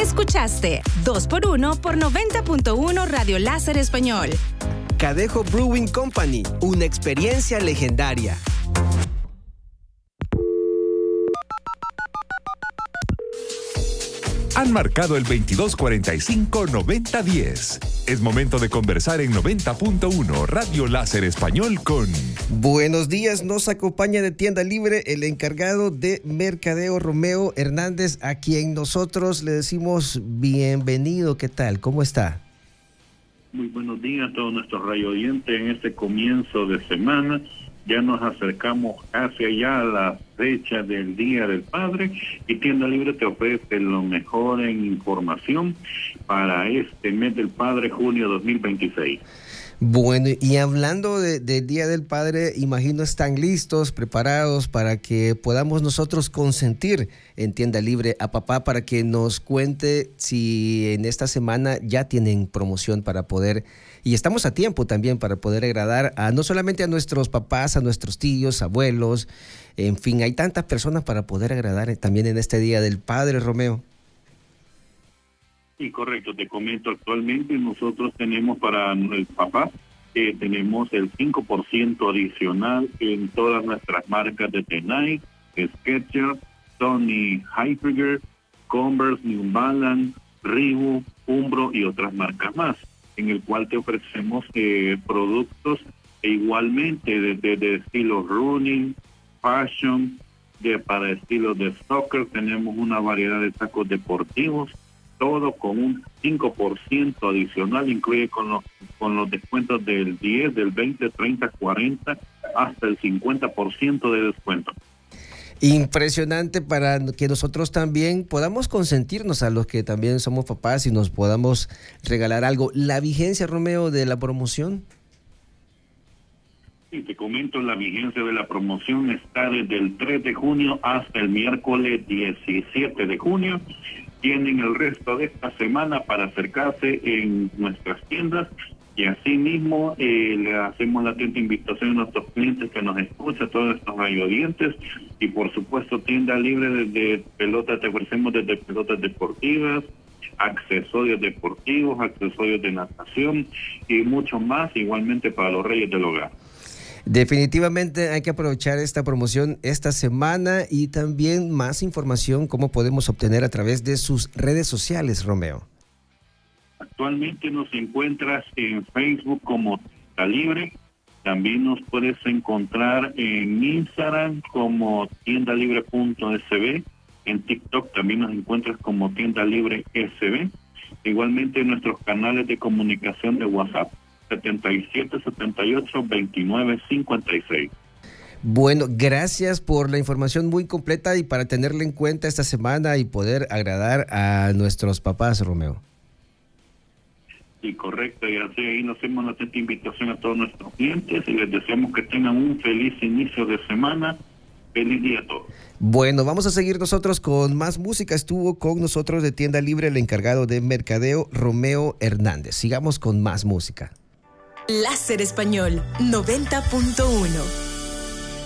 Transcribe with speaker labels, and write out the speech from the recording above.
Speaker 1: Escuchaste 2x1 por 90.1 Radio Láser Español.
Speaker 2: Cadejo Brewing Company, una experiencia legendaria.
Speaker 3: Han marcado el 2245-9010. Es momento de conversar en 90.1 Radio Láser Español con...
Speaker 2: Buenos días, nos acompaña de Tienda Libre el encargado de mercadeo, Romeo Hernández, a quien nosotros le decimos bienvenido. ¿Qué tal? ¿Cómo está?
Speaker 4: Muy buenos días a todos nuestros radio oyentes en este comienzo de semana. Ya nos acercamos hacia allá a la fecha del Día del Padre y Tienda Libre te ofrece lo mejor en información para este mes del Padre, junio 2026.
Speaker 2: Bueno, y hablando del Día del Padre, imagino están listos, preparados para que podamos nosotros consentir en Tienda Libre a papá, para que nos cuente si en esta semana ya tienen promoción para poder, y estamos a tiempo también para poder agradar a no solamente a nuestros papás, a nuestros tíos, abuelos, en fin, hay tantas personas para poder agradar también en este Día del Padre, Romeo.
Speaker 4: Sí, correcto, te comento, actualmente nosotros tenemos para el papá, tenemos el 5% adicional en todas nuestras marcas de Nike, Skechers, Tommy Hilfiger, Converse, New Balance, Reebok, Umbro y otras marcas más, en el cual te ofrecemos productos igualmente de estilo running, fashion, para estilos de soccer. Tenemos una variedad de sacos deportivos, todo con un 5% adicional, incluye con los descuentos del 10, del 20, 30, 40, hasta el 50% de descuento.
Speaker 2: Impresionante, para que nosotros también podamos consentirnos a los que también somos papás y nos podamos regalar algo. ¿La vigencia, Romeo, de la promoción?
Speaker 4: Sí, te comento, la vigencia de la promoción está desde el 3 de junio hasta el miércoles 17 de junio. Tienen el resto de esta semana para acercarse en nuestras tiendas y asimismo le hacemos la atenta invitación a nuestros clientes que nos escuchan, a todos nuestros radioyentes, y por supuesto Tienda Libre desde pelotas, te ofrecemos desde pelotas deportivas, accesorios deportivos, accesorios de natación y mucho más, igualmente para los reyes del hogar.
Speaker 2: Definitivamente hay que aprovechar esta promoción esta semana, y también más información cómo podemos obtener a través de sus redes sociales, Romeo.
Speaker 4: Actualmente nos encuentras en Facebook como Tienda Libre, también nos puedes encontrar en Instagram como tiendalibre.sb, en TikTok también nos encuentras como Tienda Libre SB, igualmente en nuestros canales de comunicación de WhatsApp 7778-2956.
Speaker 2: Bueno, gracias por la información muy completa y para tenerla en cuenta esta semana y poder agradar a nuestros papás, Romeo.
Speaker 4: Sí, correcto, y así ahí nos hacemos la atenta invitación a todos nuestros clientes y les deseamos que tengan un feliz inicio de semana. Feliz día a todos.
Speaker 2: Bueno, vamos a seguir nosotros con más música. Estuvo con nosotros de Tienda Libre el encargado de mercadeo, Romeo Hernández. Sigamos con más música.
Speaker 1: Láser Español 90.1.